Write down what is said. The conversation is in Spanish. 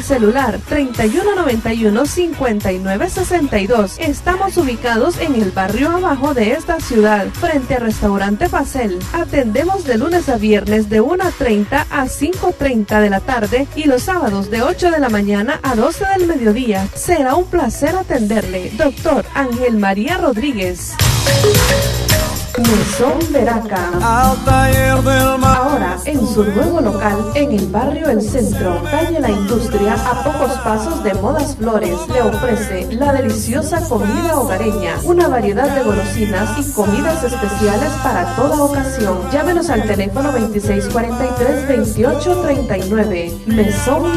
celular 3191-5962. Estamos ubicados en el barrio abajo de esta ciudad, frente al restaurante Pacel. Atendemos de lunes a viernes de 1:30 a 5:30 de la tarde y los sábados de 8 de la mañana a 12 del mediodía. Será un placer atenderle. Doctor Ángel María Rodríguez. Mesón Veraca. Ahora en su nuevo local en el barrio El Centro, calle La Industria, a pocos pasos de Modas Flores, le ofrece la deliciosa comida hogareña, una variedad de golosinas y comidas especiales para toda ocasión. Llámenos al teléfono 2643-2839. Mesón